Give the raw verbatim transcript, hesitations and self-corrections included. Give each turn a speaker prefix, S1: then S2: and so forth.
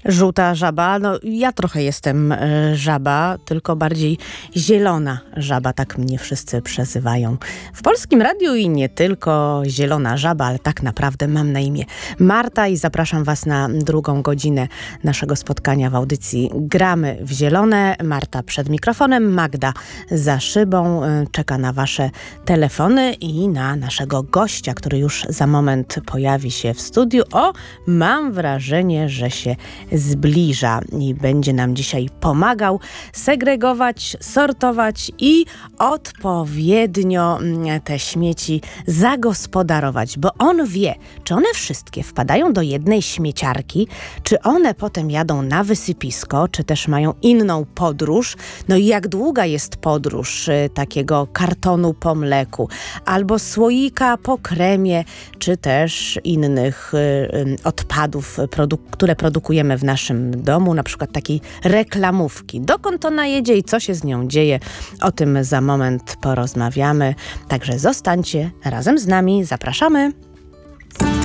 S1: Żółta żaba, no ja trochę jestem e, żaba, tylko bardziej zielona żaba, tak mnie wszyscy przezywają. W Polskim Radiu i nie tylko zielona żaba, ale tak naprawdę mam na imię Marta i zapraszam Was na drugą godzinę naszego spotkania w audycji Gramy w Zielone. Marta przed mikrofonem, Magda za szybą, e, czeka na Wasze telefony i na naszego gościa, który już za moment pojawi się w studiu. O, mam wrażenie, że się zbliża i będzie nam dzisiaj pomagał segregować, sortować i odpowiednio te śmieci zagospodarować, bo on wie, czy one wszystkie wpadają do jednej śmieciarki, czy one potem jadą na wysypisko, czy też mają inną podróż. No i jak długa jest podróż y, takiego kartonu po mleku, albo słoika po kremie, czy też innych y, y, odpadów, produ- które produkujemy w naszym domu, na przykład takiej reklamówki. Dokąd ona jedzie i co się z nią dzieje, o tym za moment porozmawiamy. Także zostańcie razem z nami. Zapraszamy.